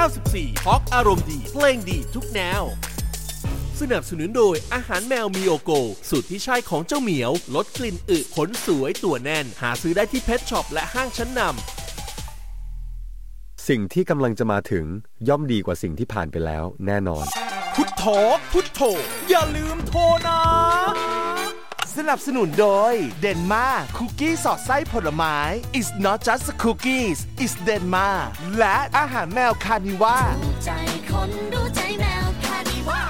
94 ฮอกอารมณ์ดีเพลงดีทุกแนวสนับสนุนโดยอาหารแมวมิโอโกสูตรที่ใช่ของเจ้าเหมียวลดกลิ่นอึขนสวยตัวแน่นหาซื้อได้ที่เพชช็อปและห้างชั้นนำสิ่งที่กำลังจะมาถึงย่อมดีกว่าสิ่งที่ผ่านไปแล้วแน่นอนพุทโธพุทโธอย่าลืมโทรนะสนับสนุนโดยเดนมาคุกกี้สอดไส้ผลไม้ It's not just cookies It's Denma และอาหารแมวคานิว่าใจคนรู้ใจแมวคานิว่า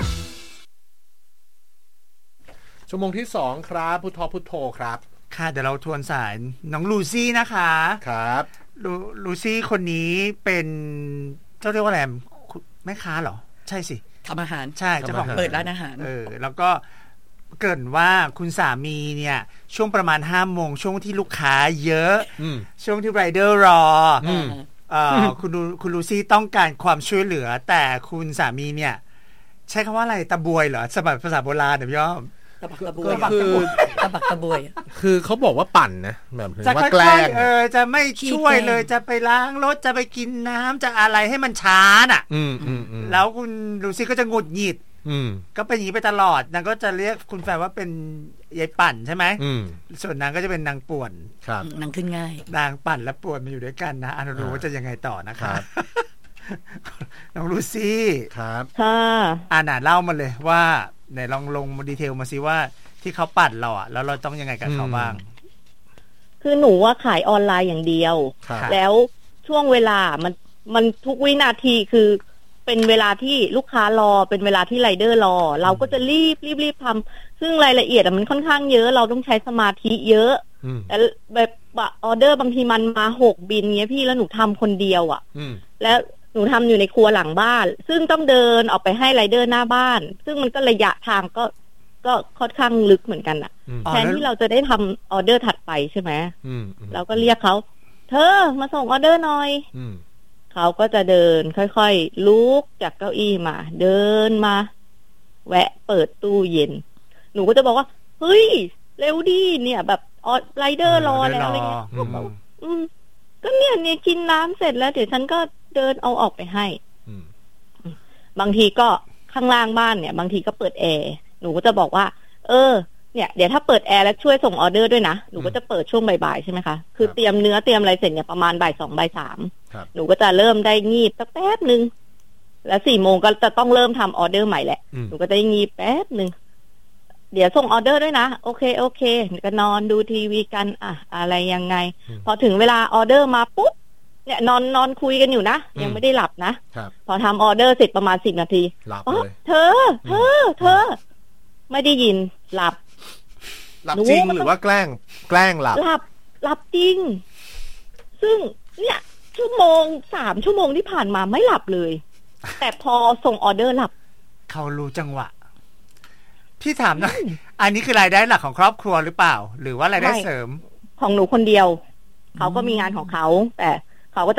ชั่วโมงที่2ครับพุทโธพุทโธครับค่ะเดี๋ยวเราทวนสายน้องลูซี่นะคะครับลูซี่คนนี้เป็นเจ้าเรียกว่าอะไรแม่ค้าเหรอใช่สิทำอาหารใช่เจ้าของเปิดร้านอาหารแล้วก็เกริ่นว่าคุณสามีเนี่ยช่วงประมาณ 5 โมงช่วงที่ลูกค้าเยอะช่วงที่ไรเดอร์รอคุณลูซี่ต้องการความช่วยเหลือแต่คุณสามีเนี่ยใช้คำว่าอะไรตะบวยเหรอสมัยภาษาโบราณเนี่ยพี่ย่อมตะบักตะบวยตะบักตะบวยคือเขาบอกว่าปั่นนะแบบว่าแกล้งจะไม่ช่วยเลยจะไปล้างรถจะไปกินน้ำจะอะไรให้มันช้าน่ะแล้วคุณลูซี่ก็จะหงุดหงิดก็เป็นอย่างนี้ไปตลอดนางก็จะเรียกคุณแฟนว่าเป็นยายปั่นใช่ไหมส่วนนางก็จะเป็นนางป่วนนางขึ้นง่ายนางปั่นและป่วนมาอยู่ด้วยกันนะรู้ว่าจะยังไงต่อนะครับน้องลูซี่ครับค่ะเล่ามาเลยว่าไหนลองลงดีเทลมาซิว่าที่เขาปั่นเราอ่ะแล้วเราต้องยังไงกับเขาบ้างคือหนูว่าขายออนไลน์อย่างเดียวแล้วช่วงเวลามันทุกวินาทีคือเป็นเวลาที่ลูกค้ารอเป็นเวลาที่ไรเดอร์รอเราก็จะรีบทำซึ่งรายละเอียดมันค่อนข้างเยอะเราต้องใช้สมาธิเยอะแต่แบบออเดอร์บางทีมันมา6 บินเงี้ยพี่แล้วหนูทำคนเดียวอ่ะแล้วหนูทำอยู่ในครัวหลังบ้านซึ่งต้องเดินออกไปให้ไรเดอร์หน้าบ้านซึ่งมันก็ระยะทางก็ค่อนข้างลึกเหมือนกันอ่ะแทนที่เราจะได้ทำออเดอร์ถัดไปใช่ไหมเราก็เรียกเขาเธอมาส่งออเดอร์หน่อยเขาก็จะเดินค่อยๆลุกจากเก้าอี้มาเดินมาแวะเปิดตู้เย็นหนูก็จะบอกว่าเฮ้ยเร็วดิเนี่ยแบบไรเดอร์รอแล้วอะไรเงี้ยก็เนี่ยกินน้ำเสร็จแล้วเดี๋ยวฉันก็เดินเอาออกไปให้บางทีก็ข้างล่างบ้านเนี่ยบางทีก็เปิดแอร์หนูก็จะบอกว่าเนี่ยเดี๋ยวถ้าเปิดแอร์แล้วช่วยส่งออเดอร์ด้วยนะหนูก็จะเปิดช่วงบ่ายๆใช่ไหมคะคือเตรียมเนื้อเตรียมอะไรเสร็จเนี่ยประมาณบ่าย 2 บ่าย 3หนูก็จะเริ่มได้งีบสักแป๊บนึงแล้ว4 โมงก็จะต้องเริ่มทำออเดอร์ใหม่แหละหนูก็จะได้งีบแป๊บนึงเดี๋ยวส่งออเดอร์ด้วยนะโอเคก็นอนดูทีวีกันอะไรยังไงพอถึงเวลาออเดอร์มาปุ๊บเนี่ยนอนคุยกันอยู่นะยังไม่ได้หลับนะพอทำออเดอร์เสร็จประมาณ10 นาทีเธอไม่ได้ยินหลับจริงหรือว่าแกล้งหลับจริงซึ่งเนี่ย3 ชั่วโมงที่ผ่านมาไม่หลับเลยแต่พอส่งออเดอร์หลับเขารู้จังหวะพี่ถามหน่อยอันนี้คือรายได้หลักของครอบครัวหรือเปล่าหรือว่ารายได้เสริมของหนูคนเดียวเขาก็มีงานของเขาแต่